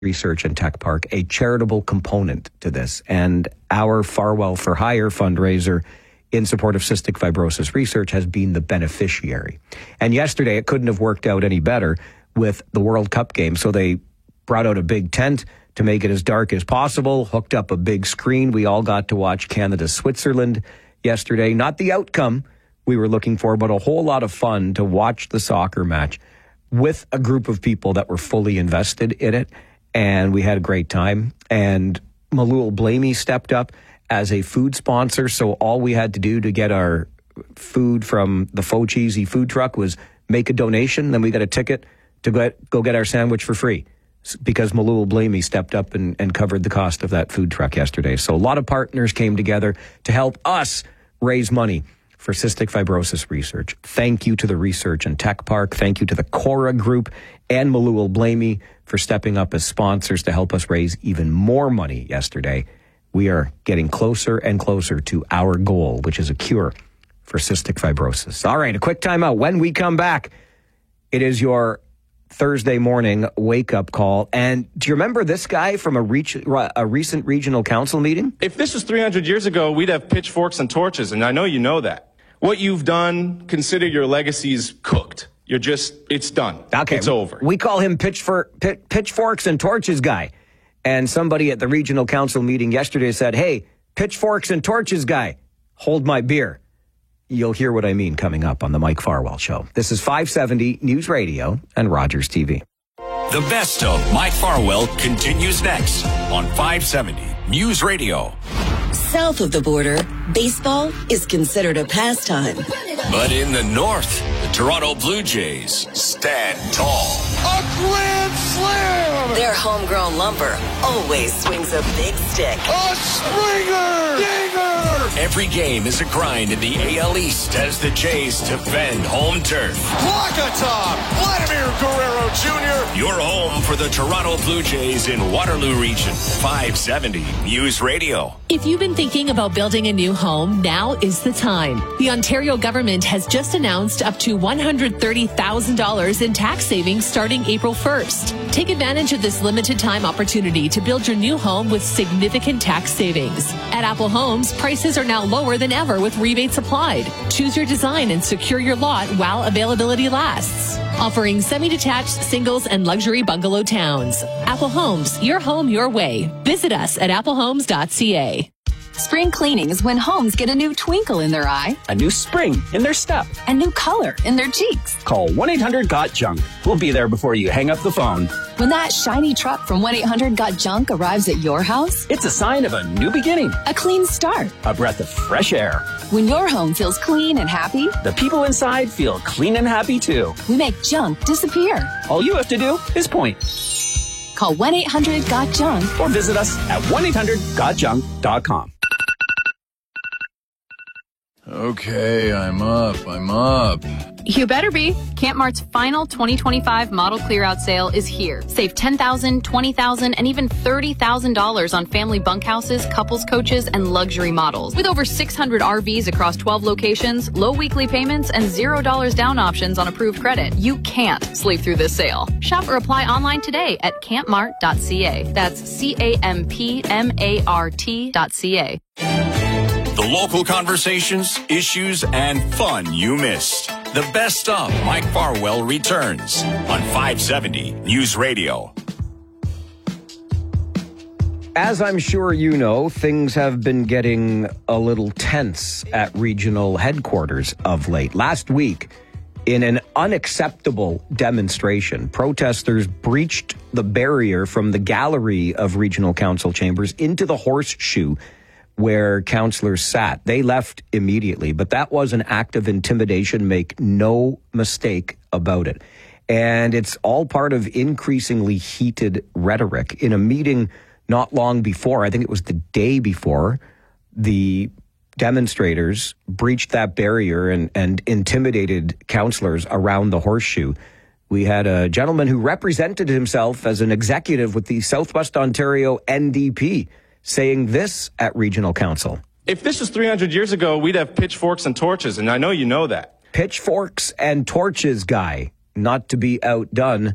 Research and Tech Park, a charitable component to this. And our Farwell for Hire fundraiser in support of cystic fibrosis research has been the beneficiary. And yesterday, it couldn't have worked out any better with the World Cup game. So they brought out a big tent to make it as dark as possible, hooked up a big screen. We all got to watch Canada-Switzerland yesterday. Not the outcome we were looking for, but a whole lot of fun to watch the soccer match with a group of people that were fully invested in it. And we had a great time. And Malul Blamey stepped up as a food sponsor. So all we had to do to get our food from the Faux Cheesy food truck was make a donation. Then we got a ticket to go get our sandwich for free because Malul Blamey stepped up and covered the cost of that food truck yesterday. So a lot of partners came together to help us raise money for cystic fibrosis research. Thank you to the Research and Tech Park. Thank you to the Cora Group and Malul Blamey for stepping up as sponsors to help us raise even more money yesterday. We are getting closer and closer to our goal, which is a cure for cystic fibrosis. All right, a quick timeout. When we come back, it is your Thursday morning wake-up call. And do you remember this guy from a recent regional council meeting? If this was 300 years ago, we'd have pitchforks and torches, and I know you know that. What you've done, consider your legacy's cooked. It's done. Okay. It's over. We call him pitchforks and torches guy. And somebody at the regional council meeting yesterday said, hey, pitchforks and torches guy, hold my beer. You'll hear what I mean coming up on the Mike Farwell Show. This is 570 News Radio and Rogers TV. The best of Mike Farwell continues next on 570 News Radio. South of the border, baseball is considered a pastime. But in the north, the Toronto Blue Jays stand tall. A grand slam! Their homegrown lumber always swings a big stick. A Springer! Dinger! Every game is a grind in the AL East as the Jays defend home turf. Walk-a-top! Vladimir Guerrero Jr. Your home for the Toronto Blue Jays in Waterloo Region. 570 News Radio. If you've been thinking about building a new home, now is the time. The Ontario government has just announced up to $130,000 in tax savings starting April 1st. Take advantage of this limited time opportunity to build your new home with significant tax savings. At Apple Homes, prices are now lower than ever with rebates applied. Choose your design and secure your lot while availability lasts. Offering semi-detached, singles, and luxury bungalow towns. Apple Homes, your home your way. Visit us at applehomes.ca. Spring cleaning is when homes get a new twinkle in their eye, a new spring in their step, a new color in their cheeks. Call 1-800-GOT-JUNK. We'll be there before you hang up the phone. When that shiny truck from 1-800-GOT-JUNK arrives at your house, it's a sign of a new beginning, a clean start, a breath of fresh air. When your home feels clean and happy, the people inside feel clean and happy too. We make junk disappear. All you have to do is point. Call 1-800-GOT-JUNK or visit us at 1-800-GOTJUNK.com. Okay, I'm up. You better be. Camp Mart's final 2025 model clear-out sale is here. Save $10,000, $20,000, and even $30,000 on family bunkhouses, couples coaches, and luxury models. With over 600 RVs across 12 locations, low weekly payments, and $0 down options on approved credit, you can't sleep through this sale. Shop or apply online today at campmart.ca. That's CAMPMART.ca. The local conversations, issues, and fun you missed. The best of Mike Farwell returns on 570 News Radio. As I'm sure you know, things have been getting a little tense at regional headquarters of late. Last week, in an unacceptable demonstration, protesters breached the barrier from the gallery of regional council chambers into the horseshoe where councillors sat. They left immediately, but that was an act of intimidation, make no mistake about it. And it's all part of increasingly heated rhetoric. In a meeting not long before, I think it was the day before, the demonstrators breached that barrier and intimidated councillors around the horseshoe. We had a gentleman who represented himself as an executive with the Southwest Ontario NDP saying this at regional council. If this was 300 years ago, we'd have pitchforks and torches, and I know you know that. Pitchforks and torches guy, not to be outdone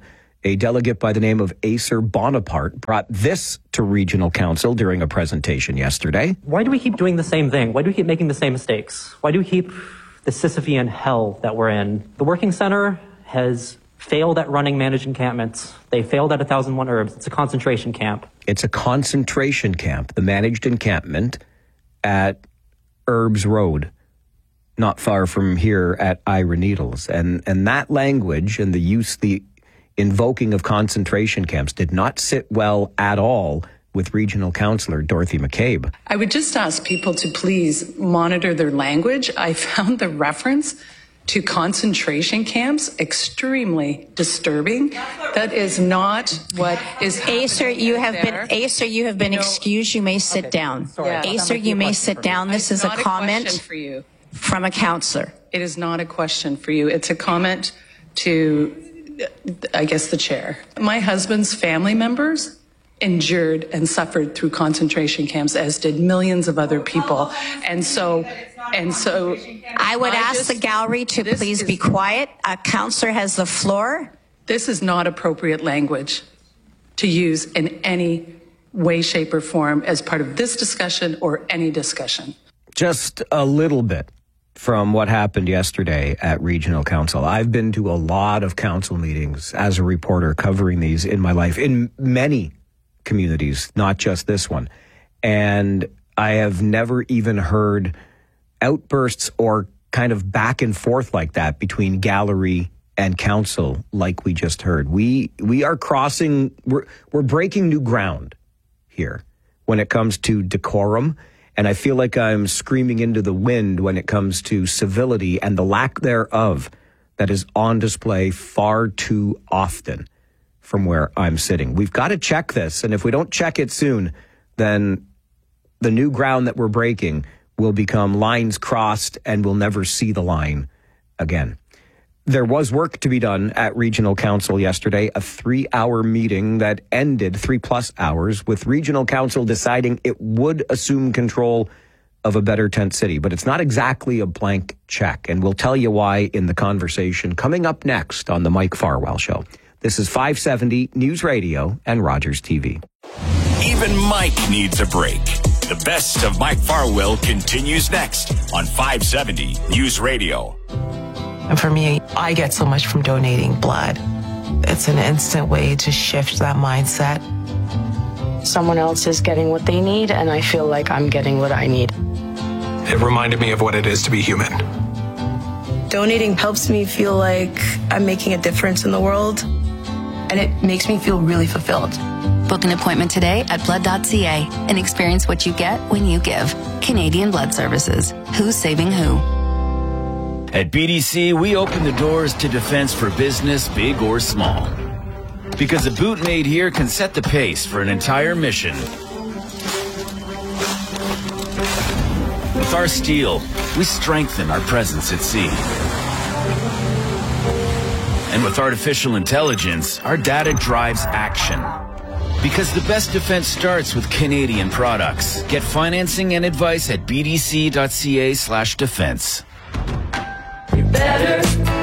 A delegate by the name of Acer Bonaparte brought this to Regional Council during a presentation yesterday. Why do we keep doing the same thing? Why do we keep making the same mistakes? Why do we keep the Sisyphean hell that we're in? The Working Center has failed at running managed encampments. They failed at 1001 Herbs. It's a concentration camp. It's a concentration camp, the managed encampment at Herbs Road, not far from here at Ira Needles. And that language and the invoking of concentration camps did not sit well at all with Regional Councillor Dorothy McCabe. I would just ask people to please monitor their language. I found the reference to concentration camps extremely disturbing. That is not what is happening. Acer, you have been excused. You may sit down. Acer, you may sit down. This is a comment for you from a councillor. It is not a question for you. It's a comment to, I guess, the chair. My husband's family members endured and suffered through concentration camps, as did millions of other people. And so I would ask the gallery to please be quiet. A councillor has the floor. This is not appropriate language to use in any way, shape, or form as part of this discussion or any discussion. Just a little bit from what happened yesterday at Regional Council. I've been to a lot of council meetings as a reporter covering these in my life, in many communities, not just this one. And I have never even heard outbursts or kind of back and forth like that between gallery and council like we just heard. We are crossing, we're breaking new ground here when it comes to decorum. And I feel like I'm screaming into the wind when it comes to civility and the lack thereof that is on display far too often from where I'm sitting. We've got to check this. And if we don't check it soon, then the new ground that we're breaking will become lines crossed and we'll never see the line again. There was work to be done at Regional Council yesterday, a 3-hour meeting that ended 3+ hours with Regional Council deciding it would assume control of a better tent city. But it's not exactly a blank check. And we'll tell you why in the conversation coming up next on the Mike Farwell Show. This is 570 News Radio and Rogers TV. Even Mike needs a break. The best of Mike Farwell continues next on 570 News Radio. And for me, I get so much from donating blood. It's an instant way to shift that mindset. Someone else is getting what they need, and I feel like I'm getting what I need. It reminded me of what it is to be human. Donating helps me feel like I'm making a difference in the world, and it makes me feel really fulfilled. Book an appointment today at blood.ca and experience what you get when you give. Canadian Blood Services. Who's saving who? At BDC, we open the doors to defense for business, big or small. Because a boot made here can set the pace for an entire mission. With our steel, we strengthen our presence at sea. And with artificial intelligence, our data drives action. Because the best defense starts with Canadian products. Get financing and advice at bdc.ca/defense. You're better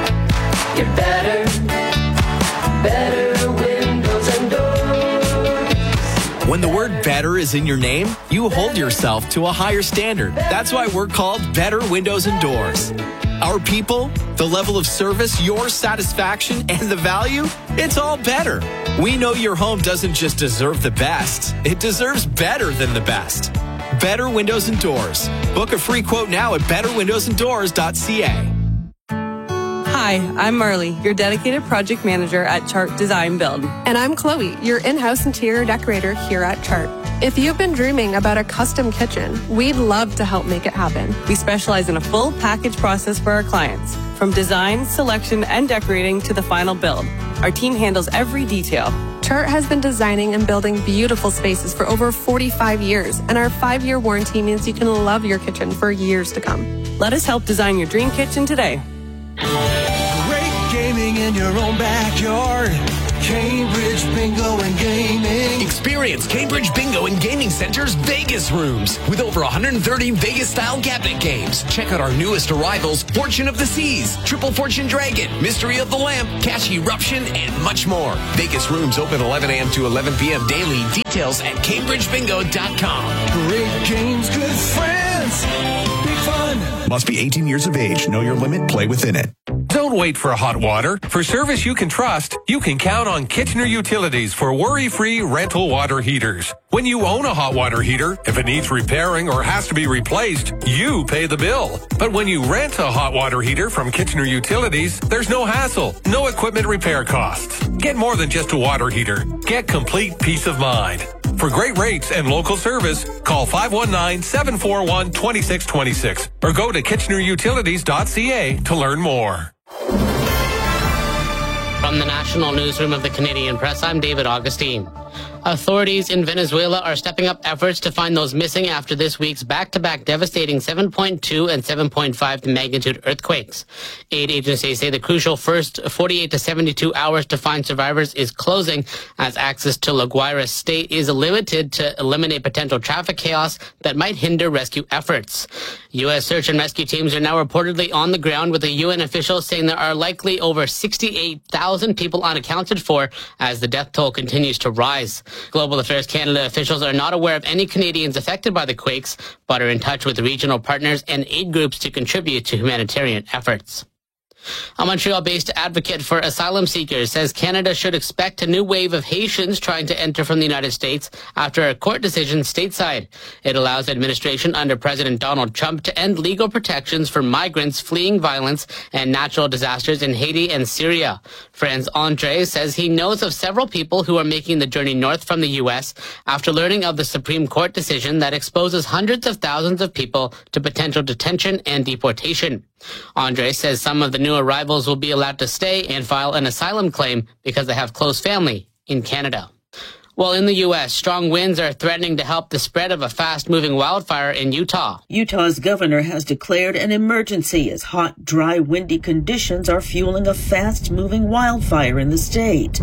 windows and doors. When the word better is in your name, you hold yourself to a higher standard. That's why we're called Better Windows and Doors. Our people, the level of service, your satisfaction, and the value, it's all better. We know your home doesn't just deserve the best, it deserves better than the best. Better Windows and Doors. Book a free quote now at betterwindowsanddoors.ca. Hi, I'm Marley, your dedicated project manager at Chart Design Build. And I'm Chloe, your in-house interior decorator here at Chart. If you've been dreaming about a custom kitchen, we'd love to help make it happen. We specialize in a full package process for our clients, from design, selection, and decorating to the final build. Our team handles every detail. Chart has been designing and building beautiful spaces for over 45 years, and our 5-year warranty means you can love your kitchen for years to come. Let us help design your dream kitchen today. Great gaming in your own backyard. Cambridge Bingo and Gaming. Experience Experience Cambridge Bingo and Gaming Center's Vegas rooms with over 130 Vegas-style cabinet games. Check out our newest arrivals, Fortune of the Seas, Triple Fortune Dragon, Mystery of the Lamp, Cash Eruption, and much more. Vegas rooms open 11 a.m. to 11 p.m. daily. Details at CambridgeBingo.com. Great games, good friends, big fun. Must be 18 years of age. Know your limit. Play within it. Don't wait for hot water. For service you can trust, you can count on Kitchener Utilities for worry-free rental water heaters. When you own a hot water heater, if it needs repairing or has to be replaced, you pay the bill. But when you rent a hot water heater from Kitchener Utilities, there's no hassle, no equipment repair costs. Get more than just a water heater. Get complete peace of mind. For great rates and local service, call 519-741-2626 or go to kitchenerutilities.ca to learn more. From the National Newsroom of the Canadian Press, I'm David Augustine. Authorities in Venezuela are stepping up efforts to find those missing after this week's back-to-back devastating 7.2 and 7.5 magnitude earthquakes. Aid agencies say the crucial first 48 to 72 hours to find survivors is closing as access to La Guaira state is limited to eliminate potential traffic chaos that might hinder rescue efforts. U.S. search and rescue teams are now reportedly on the ground, with a UN official saying there are likely over 68,000 people unaccounted for as the death toll continues to rise. Global Affairs Canada officials are not aware of any Canadians affected by the quakes, but are in touch with regional partners and aid groups to contribute to humanitarian efforts. A Montreal-based advocate for asylum seekers says Canada should expect a new wave of Haitians trying to enter from the United States after a court decision stateside. It allows administration under President Donald Trump to end legal protections for migrants fleeing violence and natural disasters in Haiti and Syria. Franz Andre says he knows of several people who are making the journey north from the U.S. after learning of the Supreme Court decision that exposes hundreds of thousands of people to potential detention and deportation. Andre says some of the new arrivals will be allowed to stay and file an asylum claim because they have close family in Canada. While in the U.S., strong winds are threatening to help the spread of a fast-moving wildfire in Utah. Utah's governor has declared an emergency as hot, dry, windy conditions are fueling a fast-moving wildfire in the state.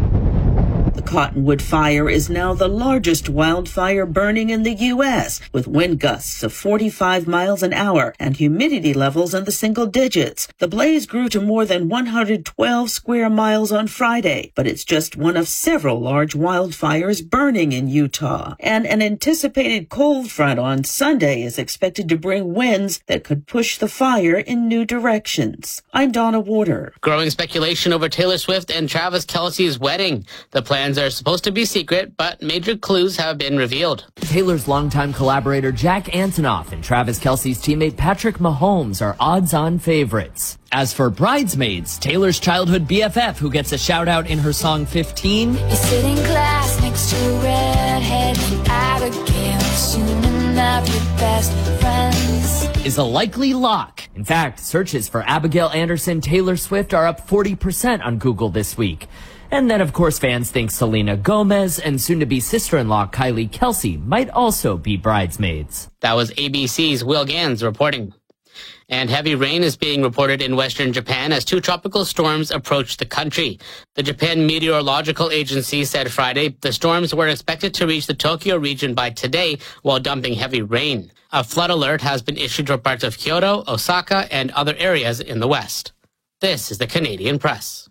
The Cottonwood Fire is now the largest wildfire burning in the U.S., with wind gusts of 45 miles an hour and humidity levels in the single digits. The blaze grew to more than 112 square miles on Friday, but it's just one of several large wildfires burning in Utah. And an anticipated cold front on Sunday is expected to bring winds that could push the fire in new directions. I'm Donna Warder. Growing speculation over Taylor Swift and Travis Kelce's wedding. The plans are supposed to be secret, but major clues have been revealed. Taylor's longtime collaborator Jack Antonoff and Travis Kelce's teammate Patrick Mahomes are odds-on favorites. As for bridesmaids, Taylor's childhood BFF, who gets a shout-out in her song 15, You sit in class next to a redhead named Abigail, soon enough your best friends, is a likely lock. In fact, searches for Abigail Anderson Taylor Swift are up 40% on Google this week. And then, of course, fans think Selena Gomez and soon-to-be sister-in-law Kylie Kelce might also be bridesmaids. That was ABC's Will Gans reporting. And heavy rain is being reported in western Japan as two tropical storms approach the country. The Japan Meteorological Agency said Friday the storms were expected to reach the Tokyo region by today while dumping heavy rain. A flood alert has been issued for parts of Kyoto, Osaka, and other areas in the west. This is the Canadian Press.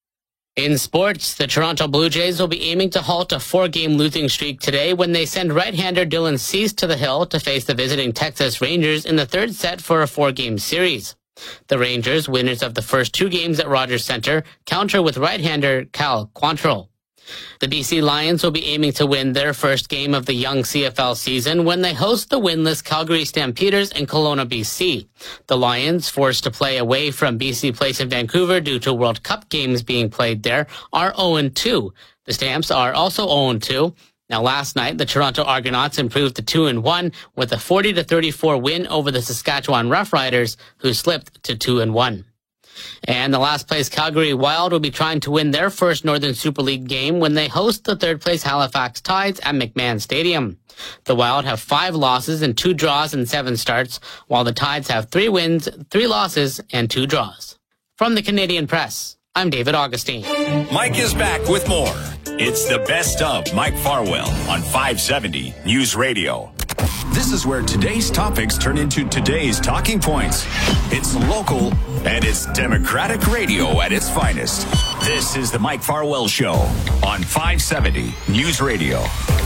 In sports, the Toronto Blue Jays will be aiming to halt a 4-game losing streak today when they send right-hander Dylan Cease to the hill to face the visiting Texas Rangers in the third set for a 4-game series. The Rangers, winners of the first 2 games at Rogers Centre, counter with right-hander Cal Quantrill. The BC Lions will be aiming to win their first game of the young CFL season when they host the winless Calgary Stampeders in Kelowna, BC. The Lions, forced to play away from BC Place in Vancouver due to World Cup games being played there, are 0-2. The Stamps are also 0-2. Now, last night, the Toronto Argonauts improved to 2-1 with a 40-34 win over the Saskatchewan Roughriders, who slipped to 2-1. And the last place Calgary Wild will be trying to win their first Northern Super League game when they host the third place Halifax Tides at McMahon Stadium. The Wild have 5 losses and 2 draws in 7 starts, while the Tides have 3 wins, 3 losses, and 2 draws. From the Canadian Press, I'm David Augustine. Mike is back with more. It's the best of Mike Farwell on 570 News Radio. This is where today's topics turn into today's talking points. It's local and it's Democratic radio at its finest. This is the Mike Farwell Show on 570 News Radio.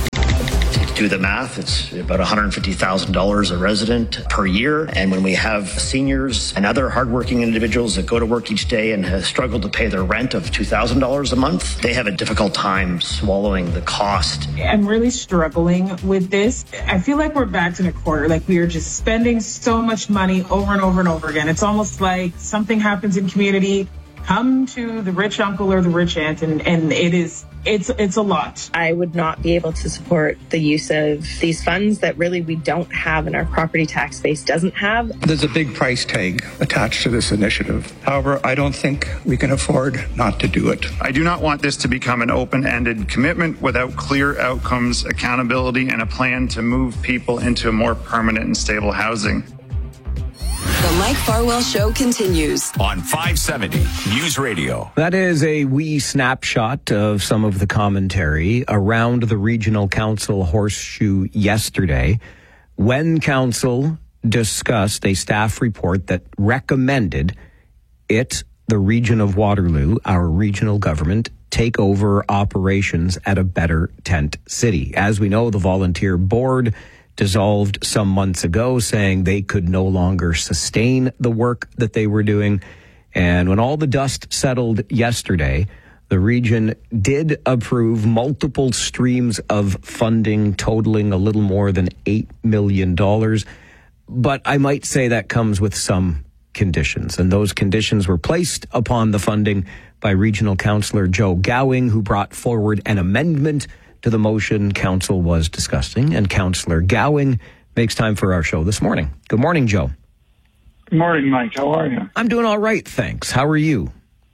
Do the math, it's about $150,000 a resident per year. And when we have seniors and other hardworking individuals that go to work each day and have struggled to pay their rent of $2,000 a month, they have a difficult time swallowing the cost. I'm really struggling with this. I feel like we're back in a quarter, like we are just spending so much money over and over and over again. It's almost like something happens in community, come to the rich uncle or the rich aunt, and it's a lot. I would not be able to support the use of these funds that really we don't have and our property tax base doesn't have. There's a big price tag attached to this initiative. However, I don't think we can afford not to do it. I do not want this to become an open-ended commitment without clear outcomes, accountability, and a plan to move people into more permanent and stable housing. The Mike Farwell Show continues on 570 News Radio. That is a wee snapshot of some of the commentary around the Regional Council horseshoe yesterday when Council discussed a staff report that recommended the region of Waterloo, our regional government, take over operations at a better tent city. As we know, the volunteer board dissolved some months ago, saying they could no longer sustain the work that they were doing. And when all the dust settled yesterday, the region did approve multiple streams of funding totaling a little more than $8 million. But I might say that comes with some conditions. And those conditions were placed upon the funding by Regional Councillor Joe Gowing, who brought forward an amendment to the motion Council was discussing. And Councillor Gowing makes time for our show this morning. Good morning, Joe. Good morning, Mike. How are you? I'm doing all right, thanks. How are you?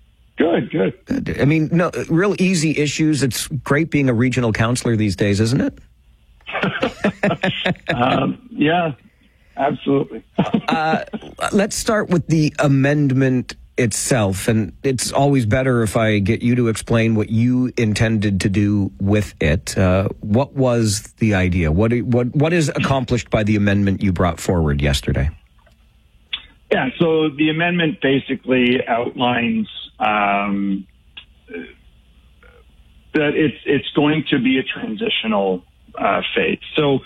Good. I mean, no, real easy issues. It's great being a regional councillor these days, isn't it? Yeah, absolutely. Let's start with the amendment itself, and it's always better if I get you to explain what you intended to do with it. What was the idea? What is accomplished by the amendment you brought forward yesterday? Yeah, so the amendment basically outlines that it's going to be a transitional phase. So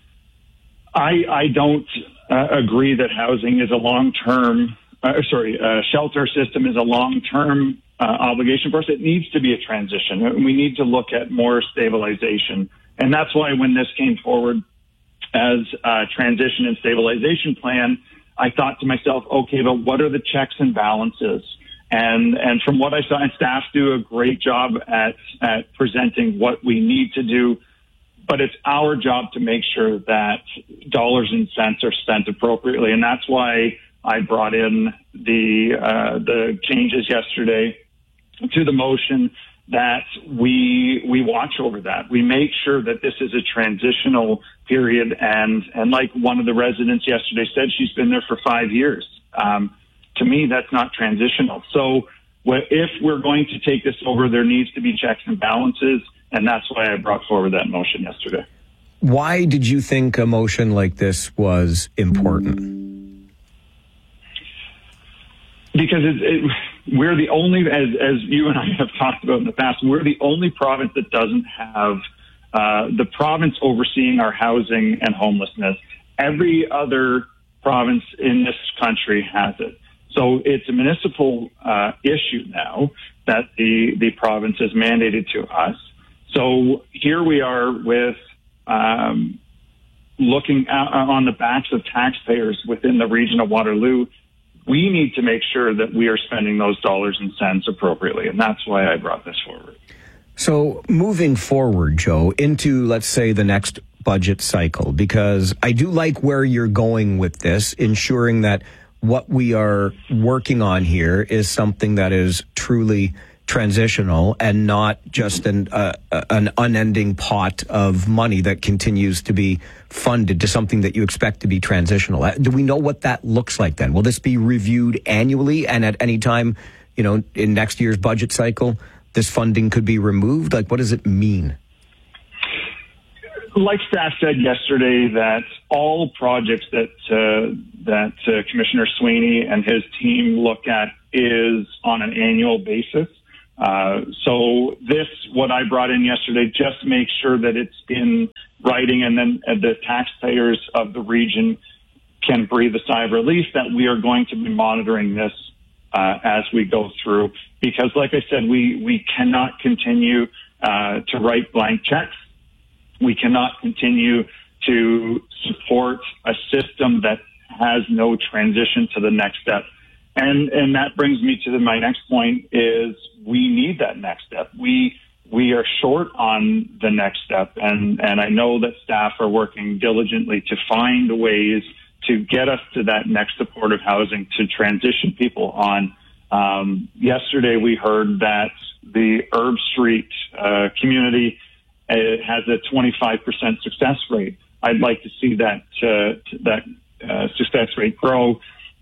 I don't agree that housing is a long-term shelter system is a long-term obligation for us. It needs to be a transition. We need to look at more stabilization. And that's why when this came forward as a transition and stabilization plan, I thought to myself, okay, but what are the checks and balances? And from what I saw, and staff do a great job at presenting what we need to do, but it's our job to make sure that dollars and cents are spent appropriately. And that's why I brought in the changes yesterday to the motion, that we watch over that. We make sure that this is a transitional period. And like one of the residents yesterday said, she's been there for 5 years. To me, that's not transitional. So if we're going to take this over, there needs to be checks and balances. And that's why I brought forward that motion yesterday. Why did you think a motion like this was important? Because we're the only, as you and I have talked about in the past, we're the only province that doesn't have the province overseeing our housing and homelessness. Every other province in this country has it. So it's a municipal issue now that the province has mandated to us. So here we are with looking on the backs of taxpayers within the region of Waterloo. We need to make sure that we are spending those dollars and cents appropriately, and that's why I brought this forward. So moving forward, Joe, into, let's say, the next budget cycle, because I do like where you're going with this, ensuring that what we are working on here is something that is truly transitional and not just an unending pot of money that continues to be funded to something that you expect to be transitional. Do we know what that looks like then? Will this be reviewed annually and at any time in next year's budget cycle, this funding could be removed? Like, what does it mean? Like staff said yesterday, that all projects that Commissioner Sweeney and his team look at is on an annual basis. So what I brought in yesterday, just make sure that it's in writing, and then the taxpayers of the region can breathe a sigh of relief that we are going to be monitoring this as we go through. Because, like I said, we cannot continue to write blank checks. We cannot continue to support a system that has no transition to the next step. And that brings me to my next point is we need that next step. We are short on the next step, and I know that staff are working diligently to find ways to get us to that next supportive housing to transition people on. Yesterday we heard that the Herb Street community has a 25% success rate. I'd like to see that success rate grow.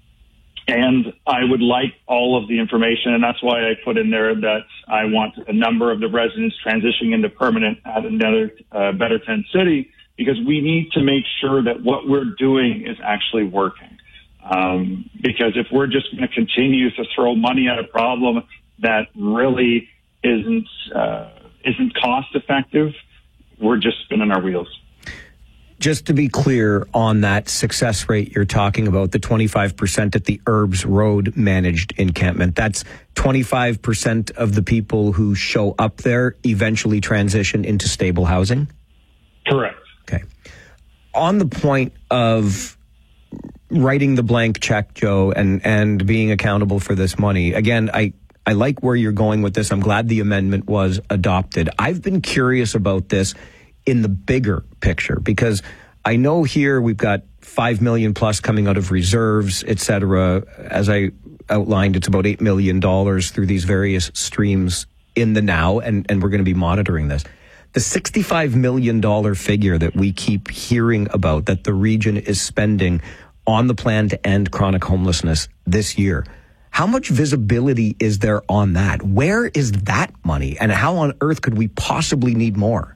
And I would like all of the information, and that's why I put in there that I want a number of the residents transitioning into permanent at another Better Tent City, because we need to make sure that what we're doing is actually working. Because if we're just going to continue to throw money at a problem that really isn't cost effective, we're just spinning our wheels. Just to be clear on that success rate you're talking about, the 25% at the Herbs Road managed encampment, that's 25% of the people who show up there eventually transition into stable housing? Correct. Okay. On the point of writing the blank check, Joe, and being accountable for this money, again, I like where you're going with this. I'm glad the amendment was adopted. I've been curious about this in the bigger picture, because I know here we've got $5 million plus coming out of reserves, et cetera. As I outlined, it's about $8 million through these various streams in the now, and we're going to be monitoring this. The $65 million figure that we keep hearing about that the region is spending on the plan to end chronic homelessness this year, how much visibility is there on that? Where is that money, and how on earth could we possibly need more?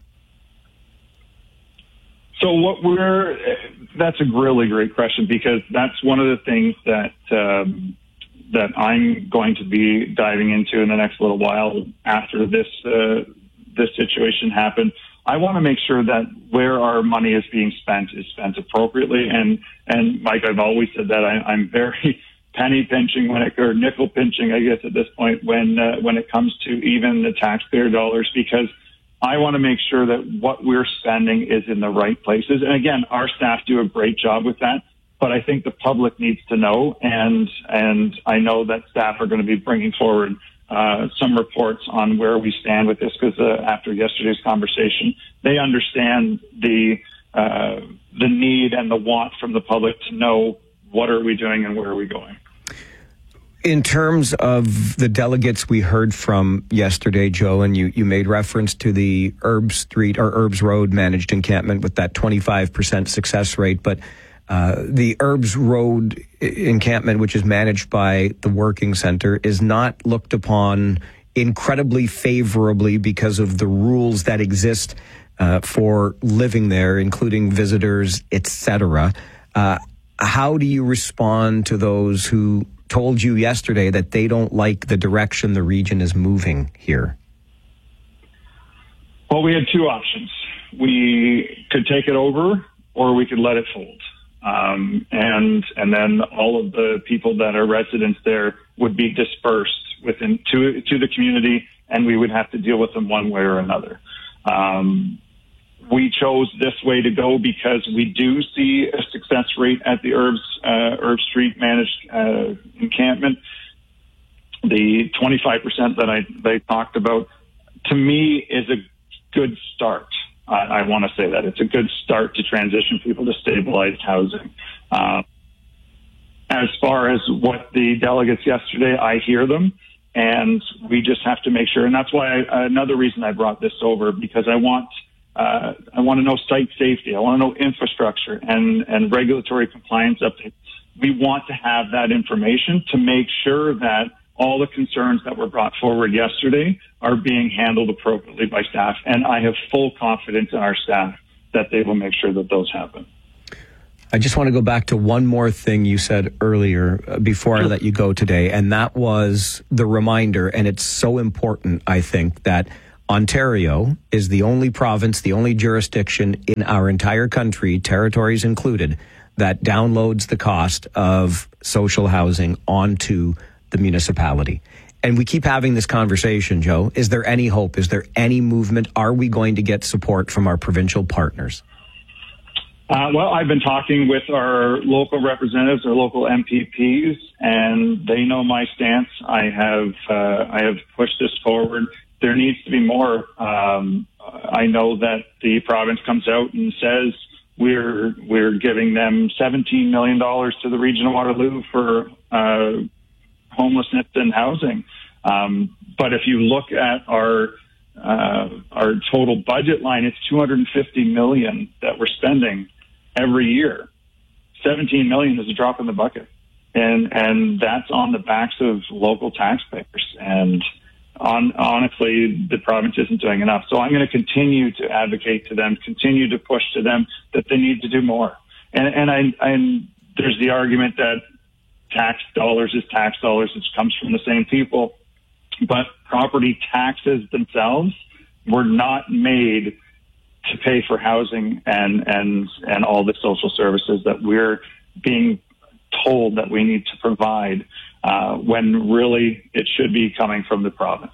So that's a really great question, because that's one of the things that I'm going to be diving into in the next little while after this situation happened. I want to make sure that where our money is being spent is spent appropriately. And Mike, I've always said that I'm very penny pinching or nickel pinching, I guess, at this point when it comes to even the taxpayer dollars, because I want to make sure that what we're spending is in the right places. And again, our staff do a great job with that, but I think the public needs to know. And I know that staff are going to be bringing forward some reports on where we stand with this, because after yesterday's conversation, they understand the need and the want from the public to know what are we doing and where are we going. In terms of the delegates we heard from yesterday, Joe, and you made reference to the Herbs Street or Herbs Road managed encampment with that 25% success rate, but the Herbs Road encampment, which is managed by the Working Center, is not looked upon incredibly favorably because of the rules that exist for living there, including visitors, etc. How do you respond to those who told you yesterday that they don't like the direction the region is moving here? Well, we had two options. We could take it over, or we could let it fold. And then all of the people that are residents there would be dispersed to the community, and we would have to deal with them one way or another. We chose this way to go because we do see a success rate at the Herb Street managed encampment. The 25% that they talked about, to me, is a good start. I want to say that it's a good start to transition people to stabilized housing. As far as what the delegates yesterday, I hear them, and we just have to make sure. And that's why another reason I brought this over, because I want to know site safety. I want to know infrastructure and regulatory compliance updates. We want to have that information to make sure that all the concerns that were brought forward yesterday are being handled appropriately by staff, and I have full confidence in our staff that they will make sure that those happen. I just want to go back to one more thing you said earlier before I let you go today, and that was the reminder, and it's so important, I think, that Ontario is the only province, the only jurisdiction in our entire country, territories included, that downloads the cost of social housing onto the municipality. And we keep having this conversation, Joe. Is there any hope? Is there any movement? Are we going to get support from our provincial partners? Well, I've been talking with our local representatives, our local MPPs, and they know my stance. I have pushed this forward. There needs to be more. I know that the province comes out and says we're giving them $17 million to the Region of Waterloo for homelessness and housing. But if you look at our total budget line, it's $250 million that we're spending every year. $17 million is a drop in the bucket. And that's on the backs of local taxpayers. And honestly, the province isn't doing enough. So I'm going to continue to advocate to them, continue to push to them that they need to do more. And there's the argument that tax dollars is tax dollars. It comes from the same people. But property taxes themselves were not made to pay for housing and all the social services that we're being told that we need to provide, when really it should be coming from the province.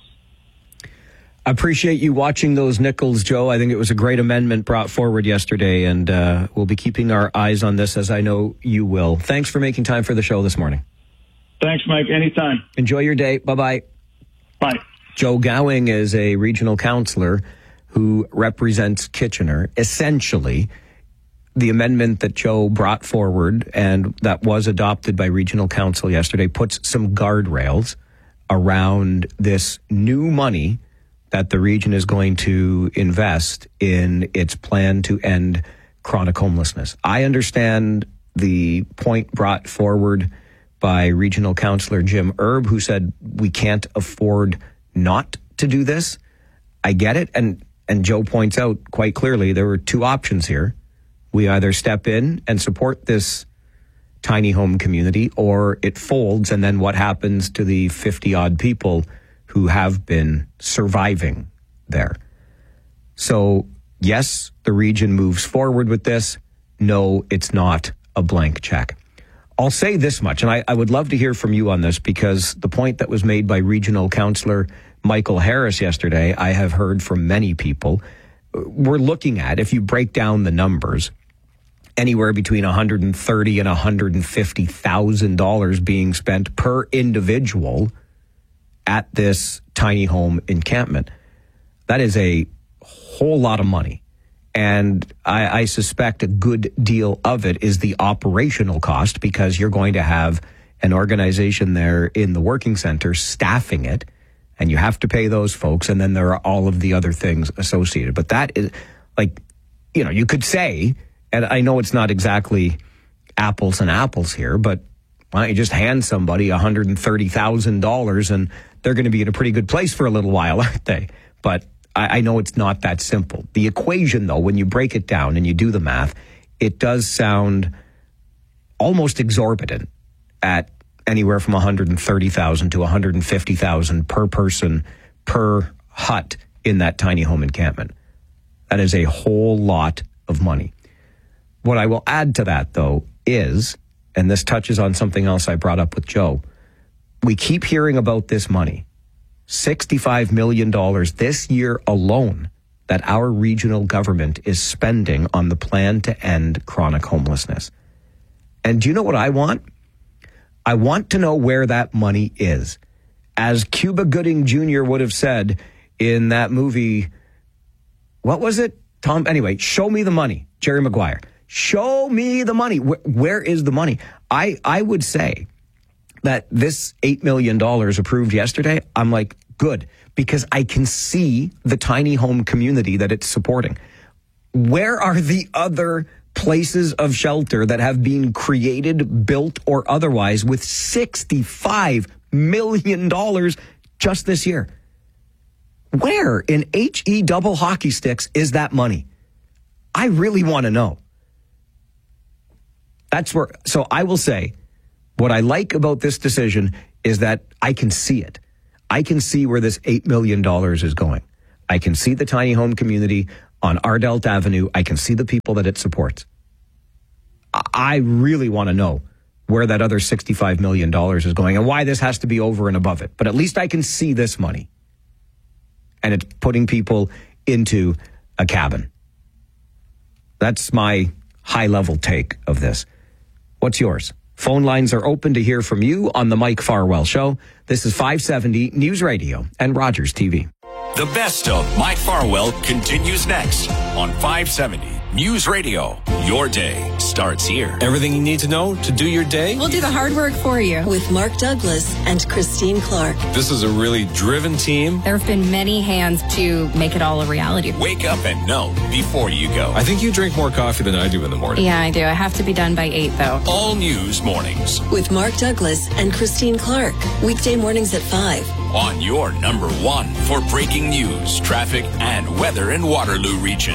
I appreciate you watching those nickels, Joe. I think it was a great amendment brought forward yesterday, and we'll be keeping our eyes on this, as I know you will. Thanks for making time for the show this morning. Thanks, Mike. Anytime. Enjoy your day. Bye-bye. Bye. Joe Gowing is a regional councillor who represents Kitchener. Essentially, the amendment that Joe brought forward and that was adopted by Regional Council yesterday puts some guardrails around this new money that the region is going to invest in its plan to end chronic homelessness. I understand the point brought forward by Regional Councillor Jim Erb, who said we can't afford not to do this. I get it. And Joe points out quite clearly there were two options here. We either step in and support this tiny home community, or it folds, and then what happens to the 50-odd people who have been surviving there? So, yes, the region moves forward with this. No, it's not a blank check. I'll say this much, and I would love to hear from you on this, because the point that was made by Regional Councillor Michael Harris yesterday, I have heard from many people. We're looking at, if you break down the numbers, anywhere between $130,000 and $150,000 being spent per individual at this tiny home encampment. That is a whole lot of money. And I suspect a good deal of it is the operational cost, because you're going to have an organization there in the working center staffing it, and you have to pay those folks, and then there are all of the other things associated. But that is, like, you know, you could say, and I know it's not exactly apples and apples here, but why don't you just hand somebody $130,000 and they're going to be in a pretty good place for a little while, aren't they? But I know it's not that simple. The equation, though, when you break it down and you do the math, it does sound almost exorbitant at anywhere from $130,000 to $150,000 per person per hut in that tiny home encampment. That is a whole lot of money. What I will add to that, though, is, and this touches on something else I brought up with Joe, we keep hearing about this money. $65 million this year alone that our regional government is spending on the plan to end chronic homelessness. And do you know what I want? I want to know where that money is. As Cuba Gooding Jr. would have said in that movie, what was it, Tom? Anyway, show me the money, Jerry Maguire. Show me the money. Where is the money? I would say that this $8 million approved yesterday, I'm like, good, because I can see the tiny home community that it's supporting. Where are the other places of shelter that have been created, built, or otherwise with $65 million just this year. Where in HE double hockey sticks is that money? I really want to know. That's where, so I will say, what I like about this decision is that I can see it. I can see where this $8 million is going. I can see the tiny home community on Ardelt Avenue. I can see the people that it supports. I really want to know where that other $65 million is going and why this has to be over and above it. But at least I can see this money. And it's putting people into a cabin. That's my high-level take of this. What's yours? Phone lines are open to hear from you on the Mike Farwell Show. This is 570 News Radio and Rogers TV. The best of Mike Farwell continues next on 570 News Radio. Your day starts here. Everything you need to know to do your day. We'll do the hard work for you with Mark Douglas and Christine Clark. This is a really driven team. There have been many hands to make it all a reality. Wake up and know before you go. I think you drink more coffee than I do in the morning. Yeah, I do. I have to be done by 8, though. All news mornings with Mark Douglas and Christine Clark. Weekday mornings at 5. On your number one for breaking news, traffic, and weather in Waterloo Region.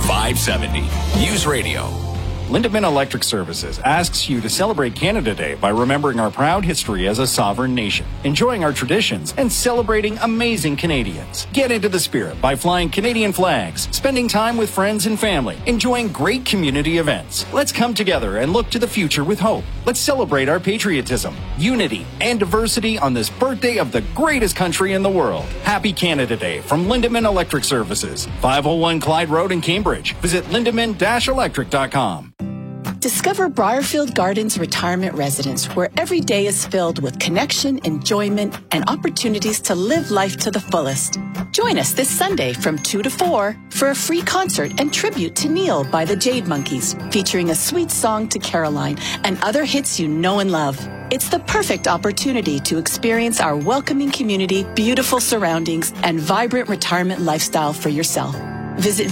570 News Radio. Lindemann Electric Services asks you to celebrate Canada Day by remembering our proud history as a sovereign nation, enjoying our traditions, and celebrating amazing Canadians. Get into the spirit by flying Canadian flags, spending time with friends and family, enjoying great community events. Let's come together and look to the future with hope. Let's celebrate our patriotism, unity, and diversity on this birthday of the greatest country in the world. Happy Canada Day from Lindemann Electric Services, 501 Clyde Road in Cambridge. Visit lindemann-electric.com. Discover Briarfield Gardens Retirement Residence, where every day is filled with connection, enjoyment, and opportunities to live life to the fullest. Join us this Sunday from 2 to 4 for a free concert and tribute to Neil by the Jade Monkeys, featuring a sweet song to Caroline and other hits you know and love. It's the perfect opportunity to experience our welcoming community, beautiful surroundings, and vibrant retirement lifestyle for yourself. Visit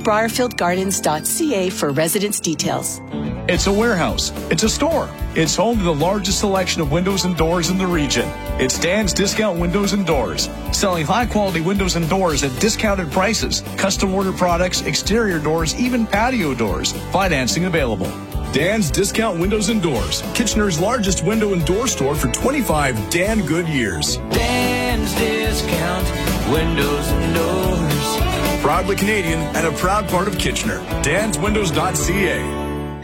VenvyBriarfieldGardens.ca for residence details. It's a warehouse. It's a store. It's home to the largest selection of windows and doors in the region. It's Dan's Discount Windows and Doors, selling high-quality windows and doors at discounted prices, custom order products, exterior doors, even patio doors. Financing available. Dan's Discount Windows and Doors, Kitchener's largest window and door store for 25 Dan good years. Dan's Discount Windows and Doors. Proudly Canadian and a proud part of Kitchener. DansWindows.ca.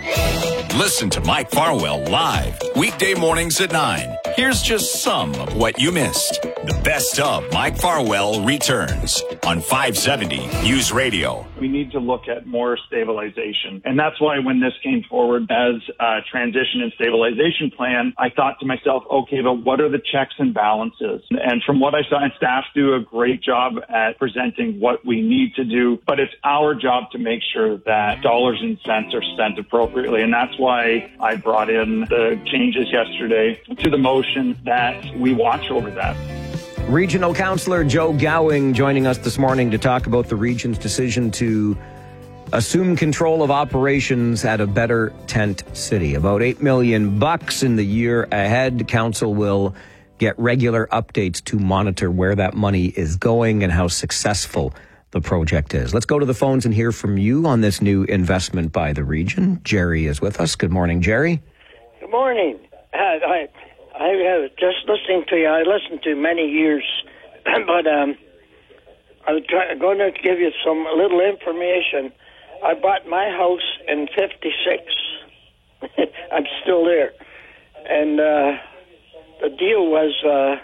Listen to Mike Farwell live, weekday mornings at 9. Here's just some of what you missed. The best of Mike Farwell returns on 570 News Radio. We need to look at more stabilization. And that's why when this came forward as a transition and stabilization plan, I thought to myself, okay, but what are the checks and balances? And from what I saw, and staff do a great job at presenting what we need to do, but it's our job to make sure that dollars and cents are spent appropriately. And that's why I brought in the changes yesterday to the motion that we watch over that. Regional Councillor Joe Gowing joining us this morning to talk about the region's decision to assume control of operations at a better tent city. About $8 million in the year ahead. Council will get regular updates to monitor where that money is going and how successful the project is. Let's go to the phones and hear from you on this new investment by the region. Jerry is with us. Good morning, Jerry. Good morning. I was just listening to you. I listened to many years, but I'm going to give you some little information. I bought my house in '56. I'm still there, and the deal was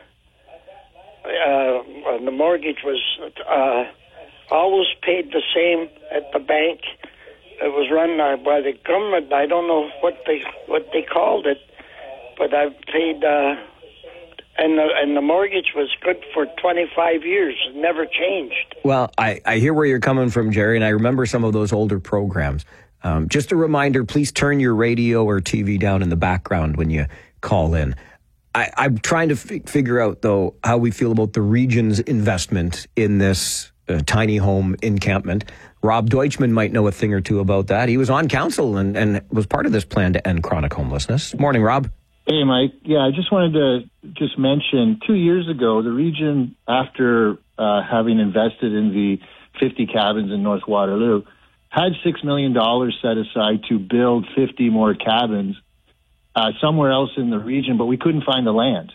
the mortgage was always paid the same at the bank. It was run by the government. I don't know what they called it. But I've paid, and the mortgage was good for 25 years. It never changed. Well, I hear where you're coming from, Jerry, and I remember some of those older programs. Just a reminder, please turn your radio or TV down in the background when you call in. I'm trying to figure out, though, how we feel about the region's investment in this tiny home encampment Rob Deutschman might know a thing or two about that. He was on council and was part of this plan to end chronic homelessness. Morning, Rob. Hey, Mike. Yeah, I just wanted to mention 2 years ago, the region, after having invested in the 50 cabins in North Waterloo, had $6 million set aside to build 50 more cabins somewhere else in the region, but we couldn't find the land.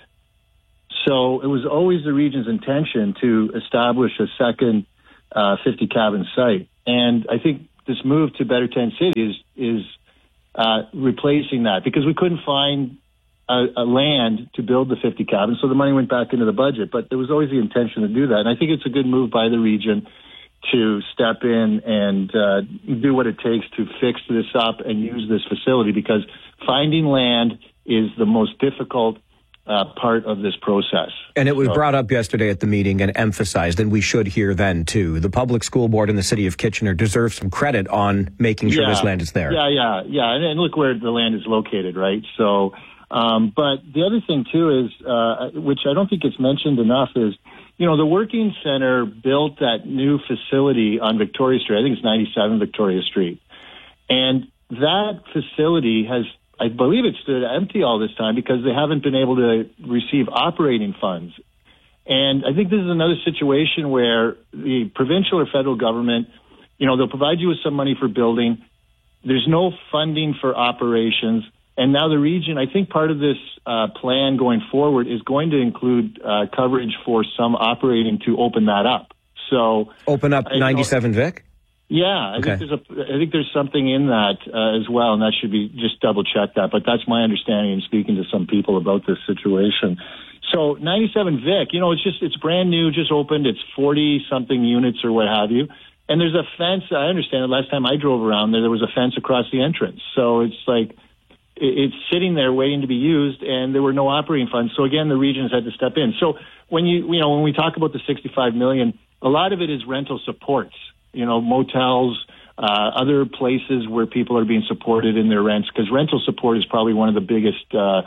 So it was always the region's intention to establish a second 50 cabin site. And I think this move to Better Tent City is replacing that, because we couldn't find a land to build the 50 cabins, so the money went back into the budget. But there was always the intention to do that. And I think it's a good move by the region to step in and do what it takes to fix this up and use this facility, because finding land is the most difficult part of this process. And it was brought up yesterday at the meeting and emphasized, and we should hear then too, the Public School Board in the City of Kitchener deserves some credit on making sure this land is there. Yeah. And look where the land is located, right? So, but the other thing too is, which I don't think it's mentioned enough, is, you know, the Working Center built that new facility on Victoria Street. I think it's 97 Victoria Street. And that facility has, I believe it stood empty all this time because they haven't been able to receive operating funds. And I think this is another situation where the provincial or federal government, you know, they'll provide you with some money for building. There's no funding for operations. And now the region, I think part of this plan going forward is going to include coverage for some operating to open that up. So open up 97 Vic? Yeah, Okay. I think there's something in that as well, and that should be just double check that. But that's my understanding in speaking to some people about this situation. So 97 Vic, you know, it's brand new, just opened. It's 40 something units or what have you. And there's a fence. I understand it. Last time I drove around there was a fence across the entrance. So it's like, it's sitting there waiting to be used, and there were no operating funds. So again, the regions had to step in. So when when we talk about the $65 million, a lot of it is rental supports. You know, motels, other places where people are being supported in their rents, because rental support is probably one of the biggest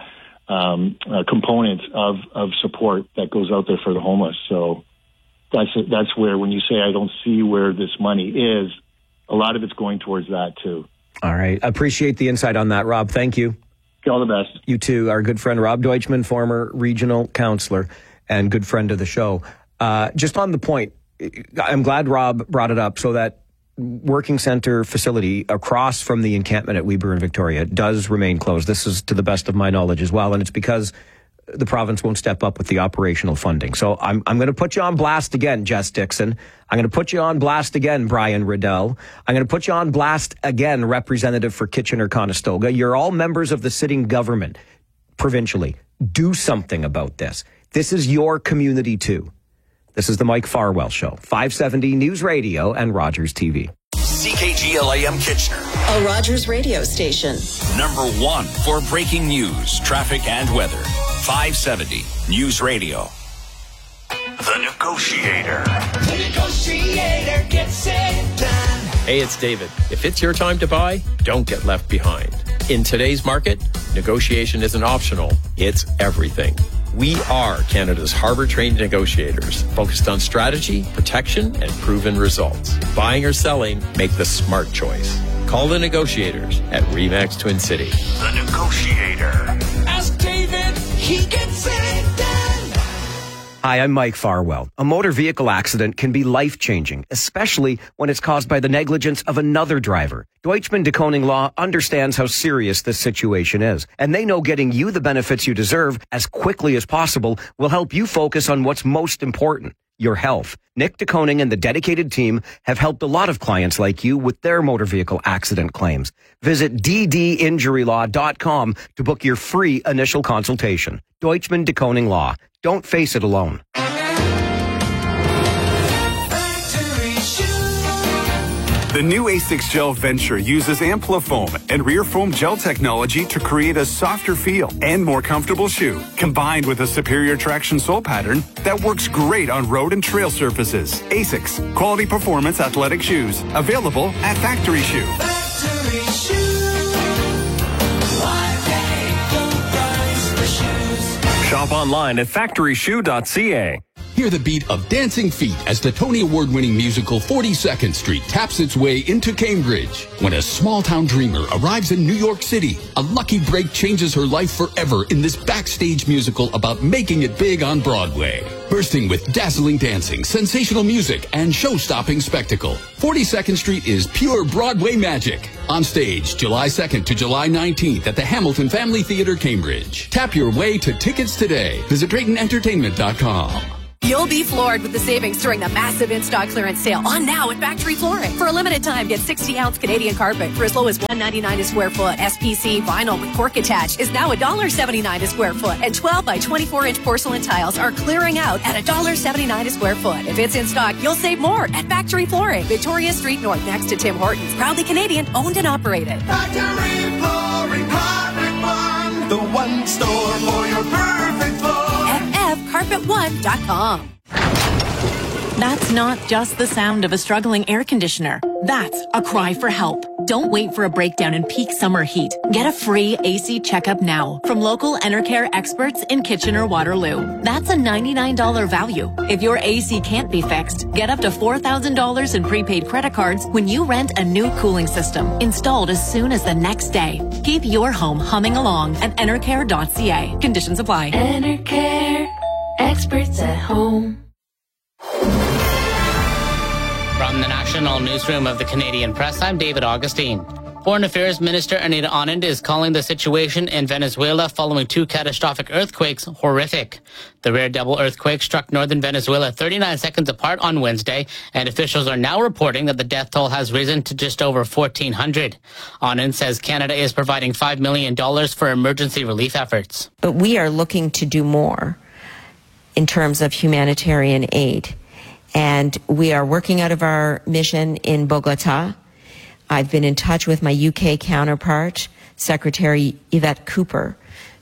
components of support that goes out there for the homeless. So that's where, when you say I don't see where this money is, a lot of it's going towards that too. All right. Appreciate the insight on that, Rob. Thank you. All the best. You too. Our good friend Rob Deutschman, former regional councillor and good friend of the show. Just on the point, I'm glad Rob brought it up, so that Working Center facility across from the encampment at Weber and Victoria does remain closed. This is to the best of my knowledge as well, and it's because the province won't step up with the operational funding. So I'm going to put you on blast again, Jess Dixon. I'm going to put you on blast again, Brian Riddell. I'm going to put you on blast again, Representative for Kitchener-Conestoga. You're all members of the sitting government provincially. Do something about this. This is your community too. This is the Mike Farwell Show, 570 News Radio and Rogers TV. CKGLAM Kitchener, a Rogers radio station. number one for breaking news, traffic, and weather. 570 News Radio. The Negotiator. The Negotiator gets it done. Hey, it's David. If it's your time to buy, don't get left behind. In today's market, negotiation isn't optional, it's everything. We are Canada's Harbour-trained negotiators, focused on strategy, protection, and proven results. Buying or selling, make the smart choice. Call the negotiators at RE/MAX Twin City. The Negotiator. Ask David, he gets it done. Hi, I'm Mike Farwell. A motor vehicle accident can be life-changing, especially when it's caused by the negligence of another driver. Deutschman de Koning Law understands how serious this situation is, and they know getting you the benefits you deserve as quickly as possible will help you focus on what's most important, your health. Nick de Koning and the dedicated team have helped a lot of clients like you with their motor vehicle accident claims. Visit ddinjurylaw.com to book your free initial consultation. Deutschman de Koning Law. Don't face it alone. The new A6 Gel Venture uses Amplifoam and rear foam gel technology to create a softer feel and more comfortable shoe, combined with a superior traction sole pattern that works great on road and trail surfaces. A6, quality performance athletic shoes, available at Factory Shoe. Factory Shoe. One day, full price for shoes. Shop online at factoryshoe.ca. Hear the beat of dancing feet as the Tony Award-winning musical 42nd Street taps its way into Cambridge. When a small-town dreamer arrives in New York City, a lucky break changes her life forever in this backstage musical about making it big on Broadway. Bursting with dazzling dancing, sensational music, and show-stopping spectacle, 42nd Street is pure Broadway magic. On stage, July 2nd to July 19th at the Hamilton Family Theatre, Cambridge. Tap your way to tickets today. Visit DraytonEntertainment.com. You'll be floored with the savings during the massive in-stock clearance sale on now at Factory Flooring. For a limited time, get 60-ounce Canadian carpet for as low as $1.99 a square foot. SPC vinyl with cork attached is now $1.79 a square foot. And 12 by 24-inch porcelain tiles are clearing out at $1.79 a square foot. If it's in stock, you'll save more at Factory Flooring. Victoria Street North next to Tim Hortons. Proudly Canadian, owned and operated. Factory Flooring, Carpet One, the one store for your perfect floor. FFCarpet1.com. That's not just the sound of a struggling air conditioner. That's a cry for help. Don't wait for a breakdown in peak summer heat. Get a free AC checkup now from local Enercare experts in Kitchener-Waterloo. That's a $99 value. If your AC can't be fixed, get up to $4,000 in prepaid credit cards when you rent a new cooling system installed as soon as the next day. Keep your home humming along at enercare.ca. Conditions apply. Enercare, experts at home. From the National Newsroom of the Canadian Press, I'm David Augustine. Foreign Affairs Minister Anita Anand is calling the situation in Venezuela following 2 catastrophic earthquakes horrific. The rare double earthquake struck northern Venezuela 39 seconds apart on Wednesday, and officials are now reporting that the death toll has risen to just over 1,400. Anand says Canada is providing $5 million for emergency relief efforts. But we are looking to do more in terms of humanitarian aid. And we are working out of our mission in Bogota. I've been in touch with my UK counterpart, Secretary Yvette Cooper,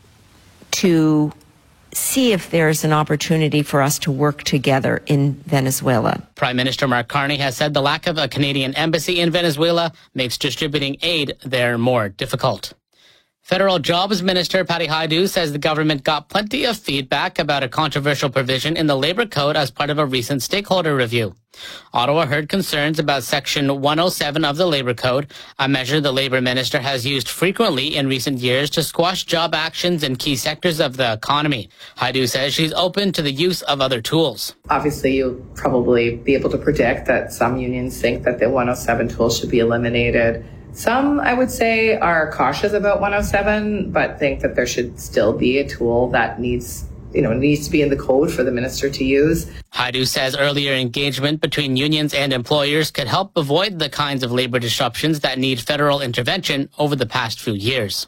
to see if there's an opportunity for us to work together in Venezuela. Prime Minister Mark Carney has said the lack of a Canadian embassy in Venezuela makes distributing aid there more difficult. Federal Jobs Minister Patty Hajdu says the government got plenty of feedback about a controversial provision in the Labor Code as part of a recent stakeholder review. Ottawa heard concerns about Section 107 of the Labor Code, a measure the Labor Minister has used frequently in recent years to squash job actions in key sectors of the economy. Hajdu says she's open to the use of other tools. Obviously, you'll probably be able to predict that some unions think that the 107 tool should be eliminated. Some, I would say, are cautious about 107, but think that there should still be a tool that needs to be in the code for the minister to use. Hajdu says earlier engagement between unions and employers could help avoid the kinds of labor disruptions that need federal intervention over the past few years.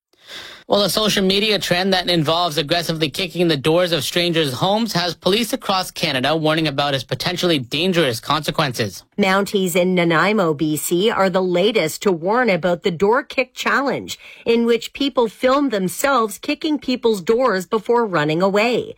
Well, a social media trend that involves aggressively kicking the doors of strangers' homes has police across Canada warning about its potentially dangerous consequences. Mounties in Nanaimo, BC are the latest to warn about the door kick challenge, in which people film themselves kicking people's doors before running away.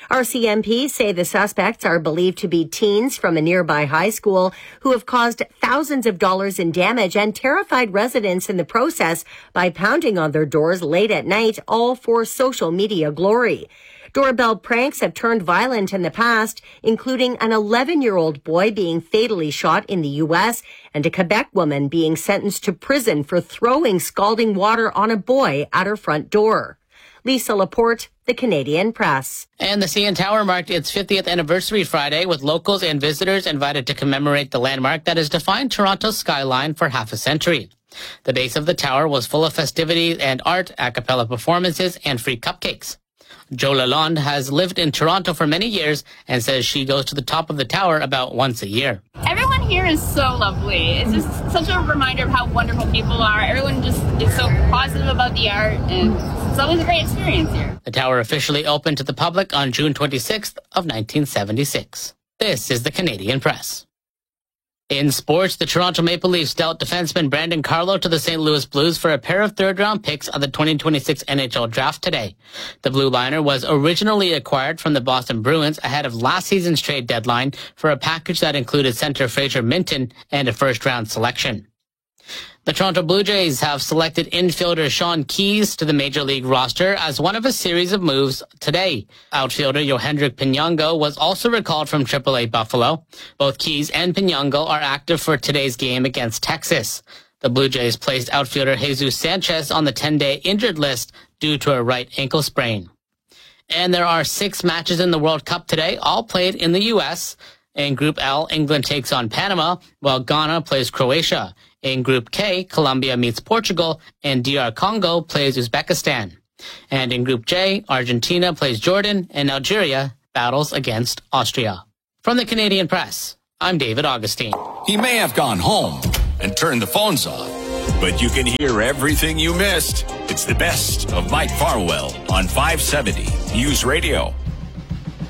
RCMP say the suspects are believed to be teens from a nearby high school who have caused thousands of dollars in damage and terrified residents in the process by pounding on their doors late at night, all for social media glory. Doorbell pranks have turned violent in the past, including an 11-year-old boy being fatally shot in the U.S. and a Quebec woman being sentenced to prison for throwing scalding water on a boy at her front door. Lisa Laporte, The Canadian Press. And the CN Tower marked its 50th anniversary Friday, with locals and visitors invited to commemorate the landmark that has defined Toronto's skyline for half a century. The base of the tower was full of festivities and art, a cappella performances, and free cupcakes. Jo Lalonde has lived in Toronto for many years and says she goes to the top of the tower about once a year. Everyone here is so lovely. It's just such a reminder of how wonderful people are. Everyone just is so positive about the art, and it's always a great experience here. The tower officially opened to the public on June 26th of 1976. This is the Canadian Press. In sports, the Toronto Maple Leafs dealt defenseman Brandon Carlo to the St. Louis Blues for a pair of third-round picks of the 2026 NHL Draft today. The Blue Liner was originally acquired from the Boston Bruins ahead of last season's trade deadline for a package that included center Fraser Minton and a first-round selection. The Toronto Blue Jays have selected infielder Sean Keyes to the Major League roster as one of a series of moves today. Outfielder Yohendrick Pinango was also recalled from AAA Buffalo. Both Keyes and Pinango are active for today's game against Texas. The Blue Jays placed outfielder Jesus Sanchez on the 10-day injured list due to a right ankle sprain. And there are 6 matches in the World Cup today, all played in the U.S. In Group L, England takes on Panama, while Ghana plays Croatia. In Group K, Colombia meets Portugal, and DR Congo plays Uzbekistan. And in Group J, Argentina plays Jordan, and Algeria battles against Austria. From the Canadian Press, I'm David Augustine. He may have gone home and turned the phones off, but you can hear everything you missed. It's the best of Mike Farwell on 570 News Radio.